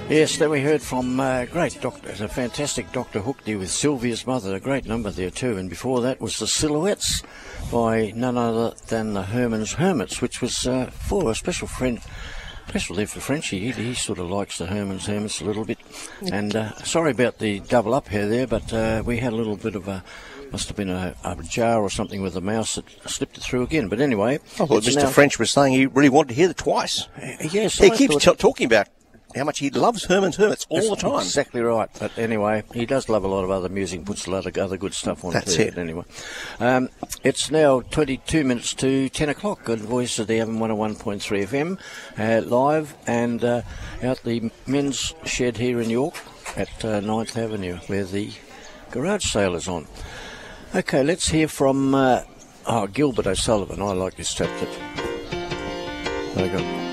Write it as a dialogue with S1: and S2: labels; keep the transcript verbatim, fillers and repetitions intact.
S1: Yes, then we heard from uh, great Doctor, a fantastic Doctor Hookney with Sylvia's Mother, a great number there too. And before that was the Silhouettes by none other than the Herman's Hermits, which was uh, for a special friend. Special there for Frenchie. He, he sort of likes the Herman's Hermits a little bit. And uh, sorry about the double up here there, but uh, we had a little bit of a, must have been a, a jar or something with a mouse that slipped it through again. But anyway.
S2: I thought Mister Now, French was saying he really wanted to hear it twice.
S1: Uh, yes.
S2: He I keeps t- talking about how much he loves Herman's Hermits all
S1: That's
S2: the time.
S1: Exactly right. But anyway, he does love a lot of other music, puts a lot of other good stuff on.
S2: That's
S1: too,
S2: it.
S1: Anyway, um, it's now twenty-two minutes to ten o'clock on Voice of the Avon one oh one point three F M, uh, live and uh, out the men's shed here in York at uh, ninth Avenue, where the garage sale is on. Okay, let's hear from uh, oh, Gilbert O'Sullivan. I like this chap. There you go.